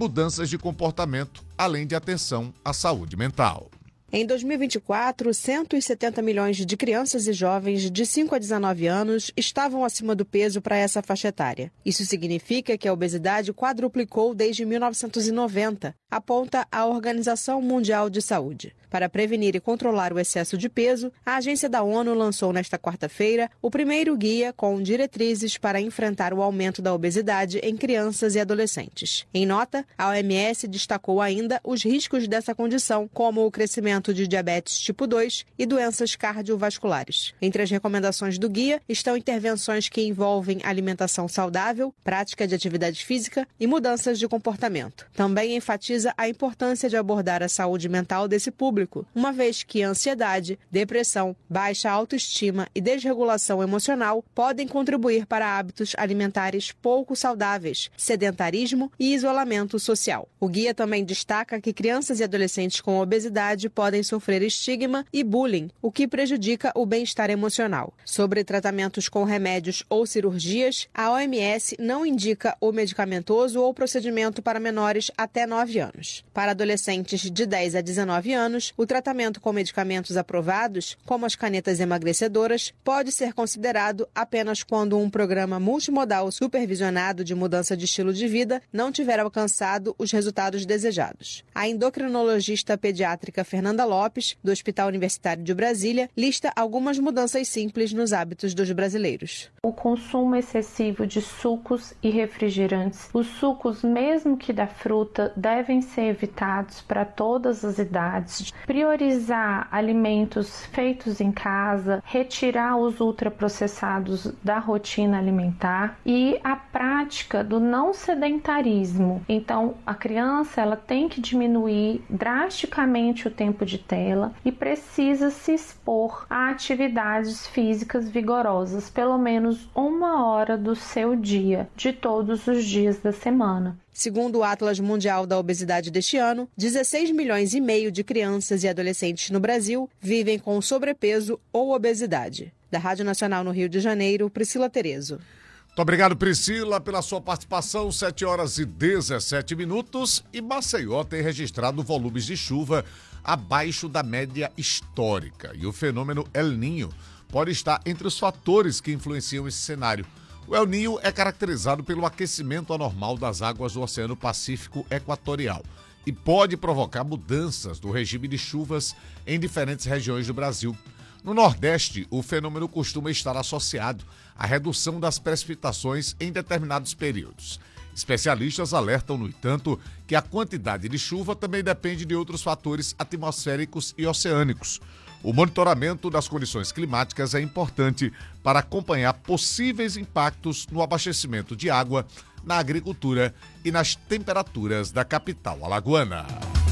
mudanças de comportamento, além de atenção à saúde mental. Em 2024, 170 milhões de crianças e jovens de 5 a 19 anos estavam acima do peso para essa faixa etária. Isso significa que a obesidade quadruplicou desde 1990, aponta a Organização Mundial de Saúde. Para prevenir e controlar o excesso de peso, a agência da ONU lançou nesta quarta-feira o primeiro guia com diretrizes para enfrentar o aumento da obesidade em crianças e adolescentes. Em nota, a OMS destacou ainda os riscos dessa condição, como o crescimento de diabetes tipo 2 e doenças cardiovasculares. Entre as recomendações do guia estão intervenções que envolvem alimentação saudável, prática de atividade física e mudanças de comportamento. Também enfatiza a importância de abordar a saúde mental desse público, uma vez que ansiedade, depressão, baixa autoestima e desregulação emocional podem contribuir para hábitos alimentares pouco saudáveis, sedentarismo e isolamento social. O guia também destaca que crianças e adolescentes com obesidade podem sofrer estigma e bullying, o que prejudica o bem-estar emocional. Sobre tratamentos com remédios ou cirurgias, a OMS não indica o medicamentoso ou procedimento para menores até 9 anos. Para adolescentes de 10 a 19 anos, o tratamento com medicamentos aprovados, como as canetas emagrecedoras, pode ser considerado apenas quando um programa multimodal supervisionado de mudança de estilo de vida não tiver alcançado os resultados desejados. A endocrinologista pediátrica Fernanda Lopes, do Hospital Universitário de Brasília, lista algumas mudanças simples nos hábitos dos brasileiros. O consumo excessivo de sucos e refrigerantes. Os sucos, mesmo que da fruta, devem ser evitados para todas as idades. Priorizar alimentos feitos em casa, retirar os ultraprocessados da rotina alimentar e a prática do não sedentarismo. Então, a criança ela tem que diminuir drasticamente o tempo de tela e precisa se expor a atividades físicas vigorosas, pelo menos 1 hora do seu dia, de todos os dias da semana. Segundo o Atlas Mundial da Obesidade deste ano, 16,5 milhões de crianças e adolescentes no Brasil vivem com sobrepeso ou obesidade. Da Rádio Nacional no Rio de Janeiro, Priscila Terezo. Muito obrigado, Priscila, pela sua participação. 7h17 e Maceió tem registrado volumes de chuva abaixo da média histórica. E o fenômeno El Niño pode estar entre os fatores que influenciam esse cenário. O El Niño é caracterizado pelo aquecimento anormal das águas do Oceano Pacífico Equatorial e pode provocar mudanças no regime de chuvas em diferentes regiões do Brasil. No Nordeste, o fenômeno costuma estar associado à redução das precipitações em determinados períodos. Especialistas alertam, no entanto, que a quantidade de chuva também depende de outros fatores atmosféricos e oceânicos. O monitoramento das condições climáticas é importante para acompanhar possíveis impactos no abastecimento de água, na agricultura e nas temperaturas da capital alagoana.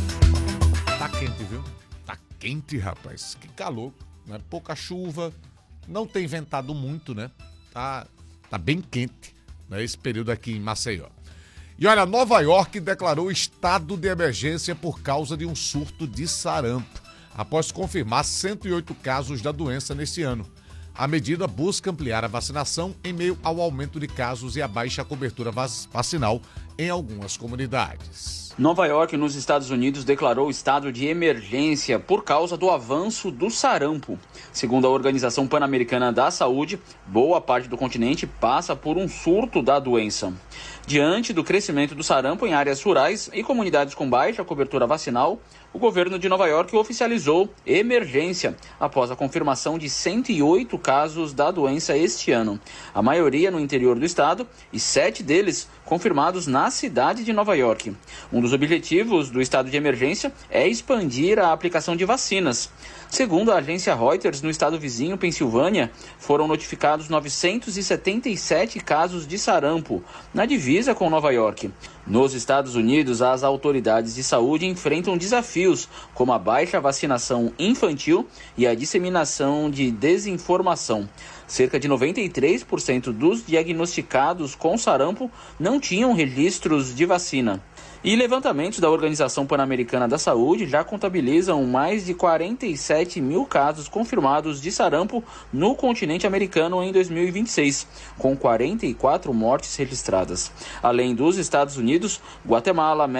Tá quente, viu? Tá quente, rapaz. Que calor, né? Pouca chuva, não tem ventado muito, né? Tá bem quente, né? Esse período aqui em Maceió. E olha, Nova York declarou estado de emergência por causa de um surto de sarampo, após confirmar 108 casos da doença nesse ano. A medida busca ampliar a vacinação em meio ao aumento de casos e a baixa cobertura vacinal em algumas comunidades. Nova York, nos Estados Unidos, declarou estado de emergência por causa do avanço do sarampo. Segundo a Organização Pan-Americana da Saúde, boa parte do continente passa por um surto da doença. Diante do crescimento do sarampo em áreas rurais e comunidades com baixa cobertura vacinal, o governo de Nova York oficializou emergência após a confirmação de 108 casos da doença este ano. A maioria no interior do estado e 7 deles confirmados na cidade de Nova York. Um dos objetivos do estado de emergência é expandir a aplicação de vacinas. Segundo a agência Reuters, no estado vizinho, Pensilvânia, foram notificados 977 casos de sarampo, na divisa com Nova York. Nos Estados Unidos, as autoridades de saúde enfrentam desafios, como a baixa vacinação infantil e a disseminação de desinformação. Cerca de 93% dos diagnosticados com sarampo não tinham registros de vacina. E levantamentos da Organização Pan-Americana da Saúde já contabilizam mais de 47 mil casos confirmados de sarampo no continente americano em 2026, com 44 mortes registradas. Além dos Estados Unidos, Guatemala,